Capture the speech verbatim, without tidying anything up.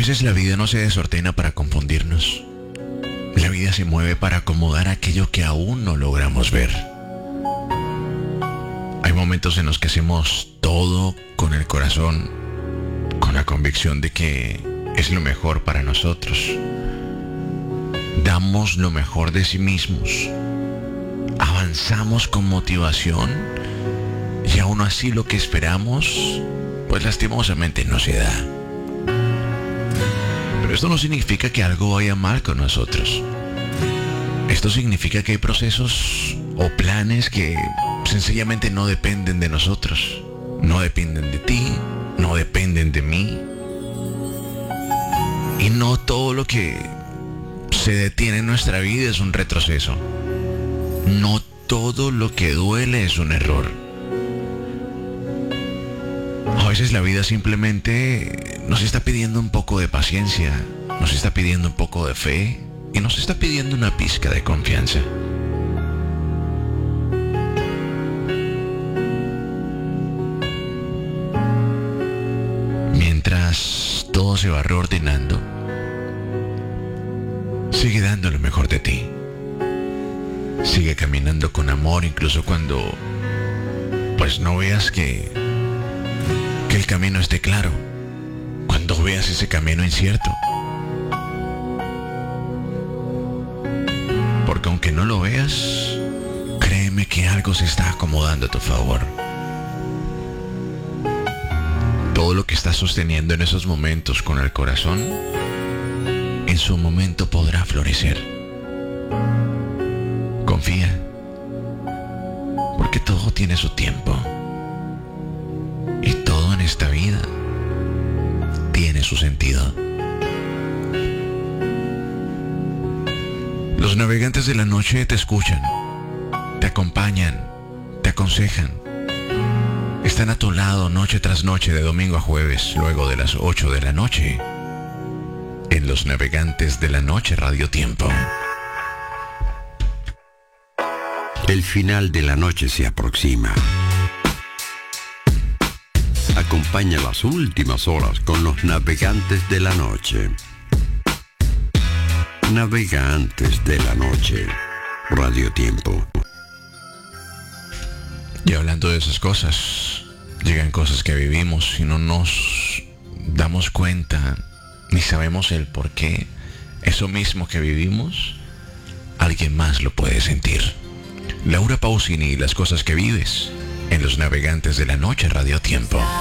A veces la vida no se desordena para confundirnos. La vida se mueve para acomodar aquello que aún no logramos ver. Hay momentos en los que hacemos todo con el corazón, con la convicción de que es lo mejor para nosotros. Damos lo mejor de sí mismos. Avanzamos con motivación y aún así lo que esperamos, pues lastimosamente no se da. Pero esto no significa que algo vaya mal con nosotros. Esto significa que hay procesos o planes que sencillamente no dependen de nosotros. No dependen de ti, no dependen de mí. Y no todo lo que se detiene en nuestra vida es un retroceso. No todo lo que duele es un error. A veces la vida simplemente nos está pidiendo un poco de paciencia, nos está pidiendo un poco de fe y nos está pidiendo una pizca de confianza. Mientras todo se va reordenando, sigue dando lo mejor de ti. Sigue caminando con amor incluso cuando pues no veas que, que el camino esté claro. Cuando veas ese camino incierto. Porque aunque no lo veas, créeme que algo se está acomodando a tu favor. Todo lo que estás sosteniendo en esos momentos con el corazón, en su momento podrá florecer. Confía, porque todo tiene su tiempo. Y todo en esta vida tiene su sentido. Los navegantes de la noche te escuchan, te acompañan, te aconsejan. Están a tu lado noche tras noche, de domingo a jueves, luego de las ocho de la noche, en Los Navegantes de la Noche Radio Tiempo. El final de la noche se aproxima. Acompaña las últimas horas con Los Navegantes de la Noche. Navegantes de la Noche, Radio Tiempo. Y hablando de esas cosas, llegan cosas que vivimos y no nos damos cuenta ni sabemos el por qué. Eso mismo que vivimos, alguien más lo puede sentir. Laura Pausini y las cosas que vives en Los Navegantes de la Noche Radio Tiempo.